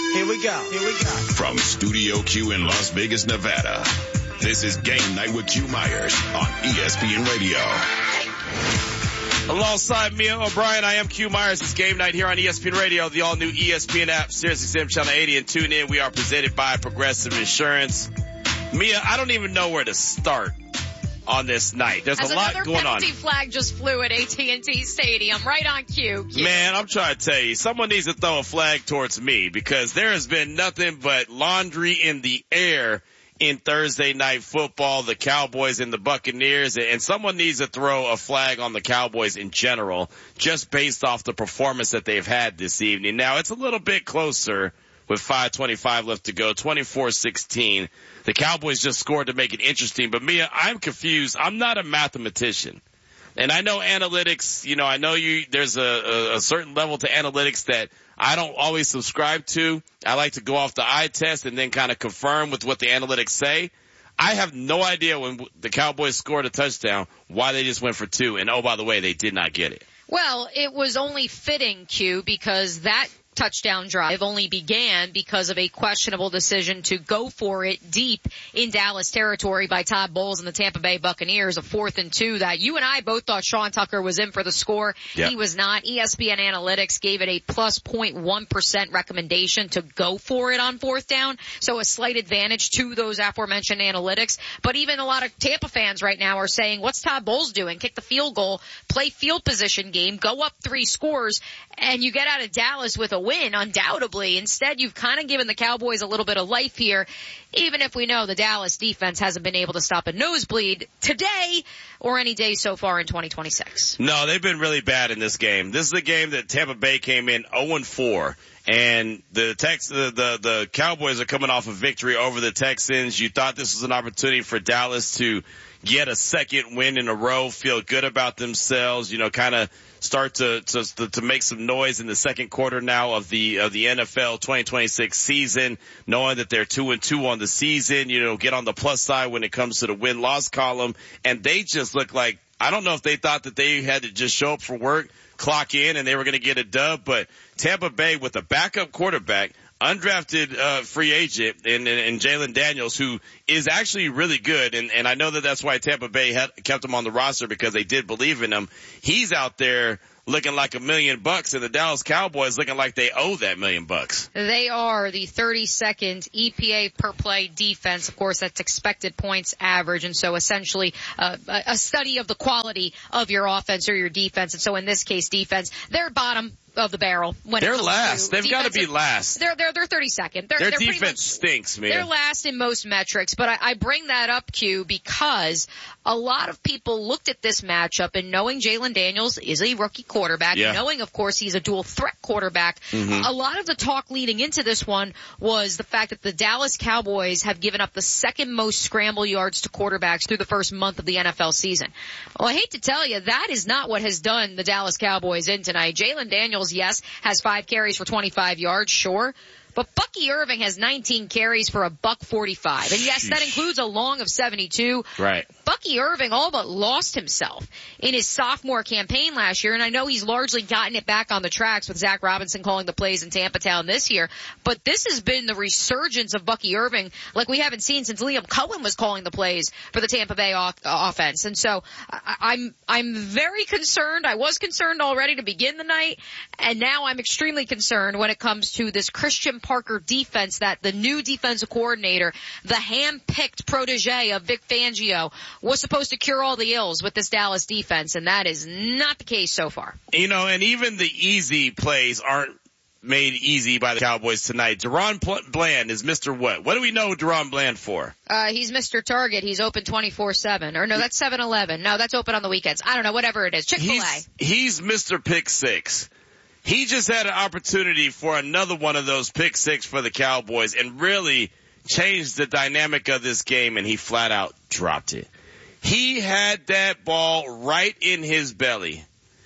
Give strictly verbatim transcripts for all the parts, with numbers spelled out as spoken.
Here we go. Here we go. From Studio Q in Las Vegas, Nevada, this is Game Night with Q Myers on E S P N Radio. Alongside Mia O'Brien, I am Q Myers. It's Game Night here on E S P N Radio, the all-new E S P N app, Sirius X M Channel eighty, and tune in. We are presented by Progressive Insurance. Mia, I don't even know where to start on this night. There's As a lot going on. Another penalty flag just flew at A T and T Stadium, right on cue. Q. Man, I'm trying to tell you, someone needs to throw a flag towards me because there has been nothing but laundry in the air in Thursday night football, the Cowboys and the Buccaneers, and someone needs to throw a flag on the Cowboys in general, just based off the performance that they've had this evening. Now, it's a little bit closer with five twenty-five left to go, twenty-four sixteen. The Cowboys just scored to make it interesting, but Mia, I'm confused. I'm not a mathematician. And I know analytics, you know, I know you, there's a, a, a certain level to analytics that I don't always subscribe to. I like to go off the eye test and then kind of confirm with what the analytics say. I have no idea when the Cowboys scored a touchdown why they just went for two. And oh, by the way, they did not get it. Well, it was only fitting, Q, because that touchdown drive only began because of a questionable decision to go for it deep in Dallas territory by Todd Bowles and the Tampa Bay Buccaneers, a fourth and two that you and I both thought Sean Tucker was in for the score. Yep. He was not. E S P N Analytics gave it a plus zero point one percent recommendation to go for it on fourth down, so a slight advantage to those aforementioned analytics. But even a lot of Tampa fans right now are saying, what's Todd Bowles doing? Kick the field goal, play field position game, go up three scores, and you get out of Dallas with a win, undoubtedly. Instead, you've kind of given the Cowboys a little bit of life here, even if we know the Dallas defense hasn't been able to stop a nosebleed today or any day so far in twenty twenty-six. No, they've been really bad in this game. This is a game that Tampa Bay came in oh and four. And the Tex, the, the, the Cowboys are coming off a victory over the Texans. You thought this was an opportunity for Dallas to get a second win in a row, feel good about themselves, you know, kind of start to, to, to make some noise in the second quarter now of the, of the N F L twenty twenty-six season, knowing that they're two and two on the season, you know, get on the plus side when it comes to the win-loss column. And they just look like, I don't know if they thought that they had to just show up for work, clock in, and they were going to get a dub, but Tampa Bay with a backup quarterback, undrafted uh free agent in, in, in Jalen Daniels, who is actually really good, and, and I know that that's why Tampa Bay had kept him on the roster because they did believe in him. He's out there looking like a million bucks, and the Dallas Cowboys looking like they owe that million bucks. They are the thirty-second E P A per play defense. Of course, that's expected points average, and so essentially uh, a study of the quality of your offense or your defense. And so in this case, defense, they're bottom of the barrel. When they're last. They've got to be last. They're they're they're thirty-second. They're, Their they're defense much, stinks, man. They're last in most metrics, but I, I bring that up, Q, because a lot of people looked at this matchup and knowing Jalen Daniels is a rookie quarterback, yeah. knowing, of course, he's a dual threat quarterback, mm-hmm. a lot of the talk leading into this one was the fact that the Dallas Cowboys have given up the second most scramble yards to quarterbacks through the first month of the N F L season. Well, I hate to tell you, that is not what has done the Dallas Cowboys in tonight. Jalen Daniels, yes, has five carries for twenty-five yards, sure. But Bucky Irving has nineteen carries for a buck forty-five. And yes, that includes a long of seventy-two. Right. Bucky Irving all but lost himself in his sophomore campaign last year. And I know he's largely gotten it back on the tracks with Zach Robinson calling the plays in Tampa Town this year. But this has been the resurgence of Bucky Irving like we haven't seen since Liam Cohen was calling the plays for the Tampa Bay off- offense. And so I- I'm, I'm very concerned. I was concerned already to begin the night. And now I'm extremely concerned when it comes to this Christian Parker defense that the new defensive coordinator, the hand-picked protege of Vic Fangio, was supposed to cure all the ills with this Dallas defense, and that is not the case so far. You know, and even the easy plays aren't made easy by the Cowboys tonight. Deron Bland is Mister What? What do we know Deron Bland for? Uh, he's Mister Target. He's open twenty-four seven. Or no, that's seven eleven. No, that's open on the weekends. I don't know, whatever it is. Chick-fil-A. He's, he's Mister Pick Six. He just had an opportunity for another one of those pick six for the Cowboys and really changed the dynamic of this game, and he flat out dropped it. He had that ball right in his belly.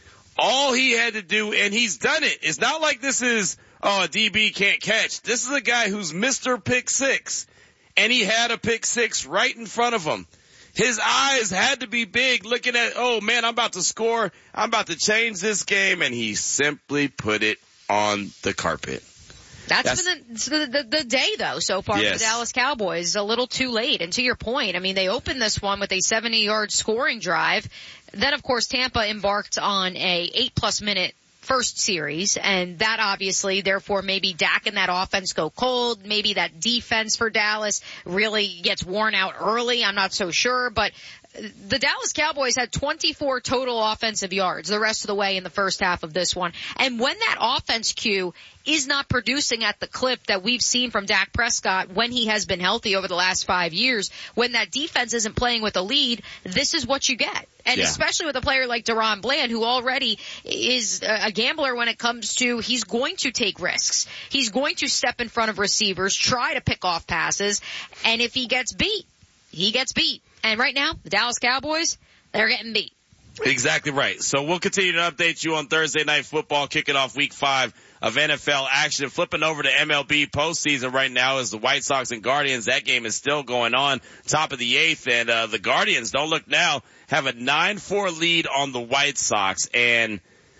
All he had to do, and he's done it. It's not like this is, oh, a D B can't catch. This is a guy who's Mister Pick Six, and he had a pick six right in front of him. His eyes had to be big looking at, oh, man, I'm about to score. I'm about to change this game. And he simply put it on the carpet. That's, That's been the, the, the day, though, so far yes. for the Dallas Cowboys. A little too late. And to your point, I mean, they opened this one with a seventy-yard scoring drive. Then, of course, Tampa embarked on a eight-plus minute first series, and that obviously, therefore, maybe Dak and that offense go cold. Maybe that defense for Dallas really gets worn out early. I'm not so sure, but the Dallas Cowboys had twenty-four total offensive yards the rest of the way in the first half of this one. And when that offense, Q, is not producing at the clip that we've seen from Dak Prescott when he has been healthy over the last five years, when that defense isn't playing with a lead, this is what you get. And yeah. especially with a player like DaRon Bland, who already is a gambler when it comes to, he's going to take risks. He's going to step in front of receivers, try to pick off passes, and if he gets beat, he gets beat. And right now, the Dallas Cowboys, they're getting beat. Exactly right. So we'll continue to update you on Thursday Night Football, kicking off week five of N F L action. Flipping over to M L B postseason right now is the White Sox and Guardians. That game is still going on, top of the eighth, and uh, the Guardians, don't look now, have a nine four lead on the White Sox. And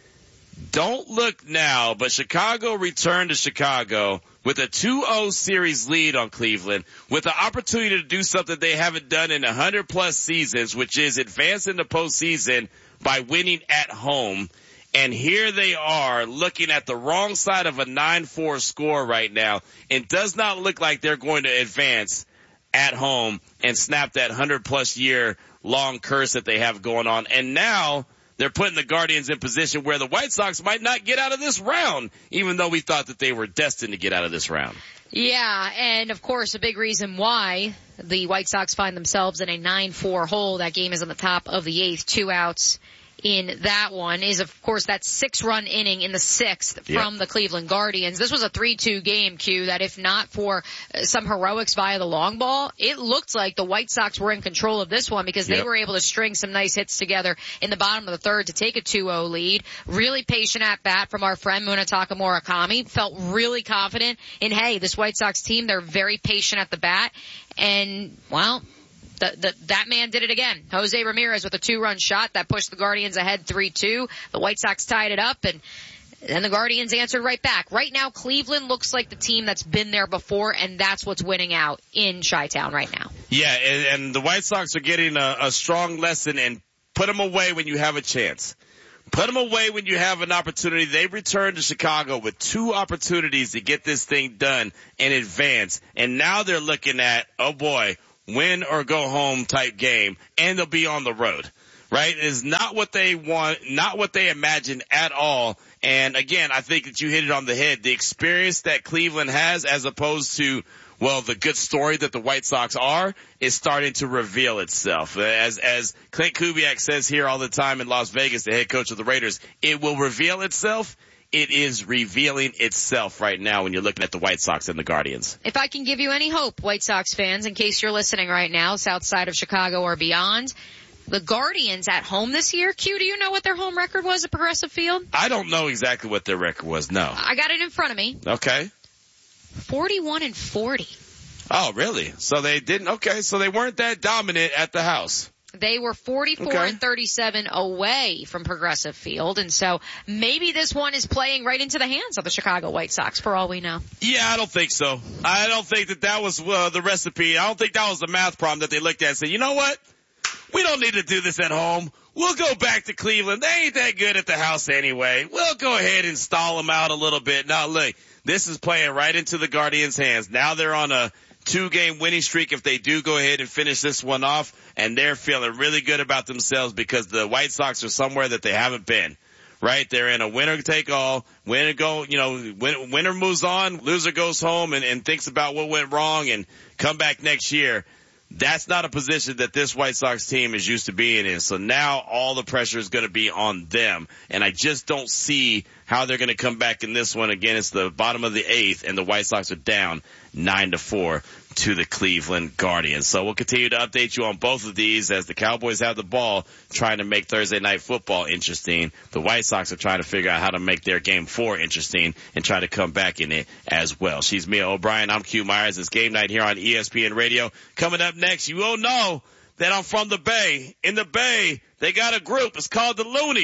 don't look now, but Chicago returned to Chicago with a two oh series lead on Cleveland, with the opportunity to do something they haven't done in one hundred plus seasons, which is advance in the postseason by winning at home. And here they are looking at the wrong side of a nine four score right now. It does not look like they're going to advance at home and snap that one hundred plus year long curse that they have going on. And now they're putting the Guardians in position where the White Sox might not get out of this round, even though we thought that they were destined to get out of this round. Yeah, and of course a big reason why the White Sox find themselves in a nine four hole. That game is on the top of the eighth, two outs in that one is, of course, that six-run inning in the sixth yep. from the Cleveland Guardians. This was a three two game, Q, that if not for some heroics via the long ball, it looked like the White Sox were in control of this one because yep. they were able to string some nice hits together in the bottom of the third to take a two oh lead. Really patient at bat from our friend Munetaka Murakami. Felt really confident in, hey, this White Sox team, they're very patient at the bat. And, well, The, the, that man did it again. Jose Ramirez with a two-run shot that pushed the Guardians ahead three two. The White Sox tied it up, and then the Guardians answered right back. Right now, Cleveland looks like the team that's been there before, and that's what's winning out in Chi-Town right now. Yeah, and, and the White Sox are getting a, a strong lesson, and put them away when you have a chance. Put them away when you have an opportunity. They returned to Chicago with two opportunities to get this thing done and advance, and now they're looking at, oh boy, win or go home type game, and they'll be on the road, right? It is not what they want, not what they imagined at all. And again, I think that you hit it on the head. The experience that Cleveland has as opposed to, well, the good story that the White Sox are is starting to reveal itself. As, as Clint Kubiak says here all the time in Las Vegas, the head coach of the Raiders, it will reveal itself. It is revealing itself right now when you're looking at the White Sox and the Guardians. If I can give you any hope, White Sox fans, in case you're listening right now, south side of Chicago or beyond, the Guardians at home this year, Q, do you know what their home record was at Progressive Field? I don't know exactly what their record was, no. I got it in front of me. Okay. forty-one and forty. Oh, really? So they didn't, okay, so they weren't that dominant at the house. They were forty-four okay. and thirty-seven away from Progressive Field, and so maybe this one is playing right into the hands of the Chicago White Sox, for all we know. Yeah, I don't think so. I don't think that that was uh, the recipe. I don't think that was the math problem that they looked at and said, you know what? We don't need to do this at home. We'll go back to Cleveland. They ain't that good at the house anyway. We'll go ahead and stall them out a little bit. Now, look, this is playing right into the Guardians' hands. Now they're on a two-game winning streak if they do go ahead and finish this one off, and they're feeling really good about themselves because the White Sox are somewhere that they haven't been, right? They're in a winner-take-all, winner go, you know, win, winner moves on, loser goes home and, and thinks about what went wrong and come back next year. That's not a position that this White Sox team is used to being in. So now all the pressure is going to be on them. And I just don't see how they're going to come back in this one. Again, it's the bottom of the eighth, and the White Sox are down nine to four to the Cleveland Guardians. So we'll continue to update you on both of these as the Cowboys have the ball trying to make Thursday Night Football interesting. The White Sox are trying to figure out how to make their game four interesting and try to come back in it as well. She's Mia O'Brien. I'm Q Myers. It's Game Night here on E S P N Radio. Coming up next, you will know that I'm from the Bay. In the Bay, they got a group. It's called the Loonies.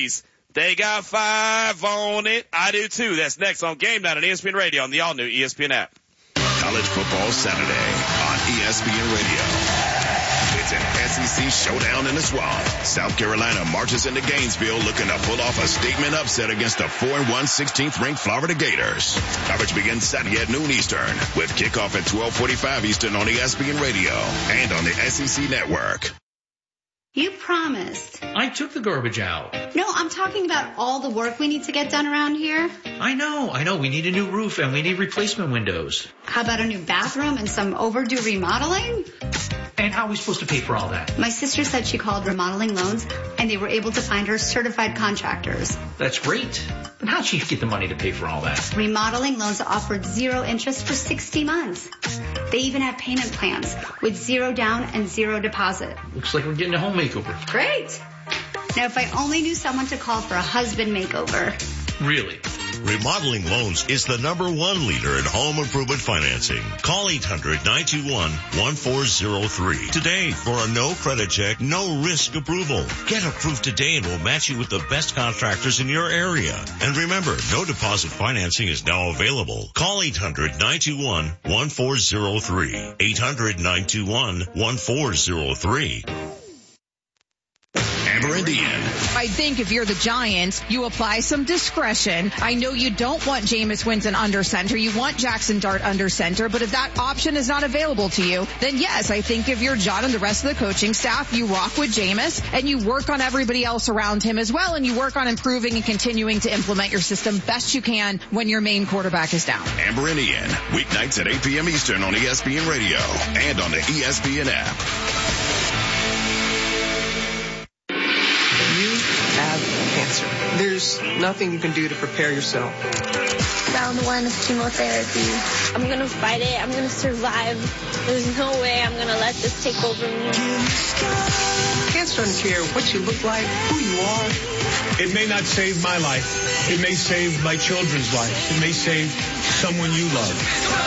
They got five on it. I do too. That's next on Game Night on E S P N Radio on the all-new E S P N app. College Football Saturday on E S P N Radio. It's an S E C showdown in the swamp. South Carolina marches into Gainesville looking to pull off a statement upset against the four and one sixteenth ranked Florida Gators. Coverage begins Saturday at noon Eastern with kickoff at twelve forty-five Eastern on E S P N Radio and on the S E C Network. You promised. I took the garbage out. No, I'm talking about all the work we need to get done around here. I know, I know. We need a new roof and we need replacement windows. How about a new bathroom and some overdue remodeling? And how are we supposed to pay for all that? My sister said she called Remodeling Loans and they were able to find her certified contractors. That's great. But how'd she get the money to pay for all that? Remodeling Loans offered zero interest for sixty months. They even have payment plans with zero down and zero deposit. Looks like we're getting a home makeover. Great. Now, if I only knew someone to call for a husband makeover. Really? Remodeling Loans is the number one leader in home improvement financing. Call eight hundred, nine two one, one four zero three today for a no credit check, no risk approval. Get approved today and we'll match you with the best contractors in your area. And remember, no deposit financing is now available. Call eight hundred, nine two one, one four zero three. eight hundred, nine two one, one four zero three. Amber and Ian. I think if you're the Giants, you apply some discretion. I know you don't want Jameis Winston under center. You want Jackson Dart under center. But if that option is not available to you, then yes, I think if you're John and the rest of the coaching staff, you rock with Jameis and you work on everybody else around him as well. And you work on improving and continuing to implement your system best you can when your main quarterback is down. Amber and Ian, weeknights at eight p.m. Eastern on E S P N Radio and on the E S P N app. Cancer. There's nothing you can do to prepare yourself. Round one of chemotherapy. I'm going to fight it. I'm going to survive. There's no way I'm going to let this take over me. Cancer doesn't care what you look like, who you are. It may not save my life. It may save my children's life. It may save someone you love.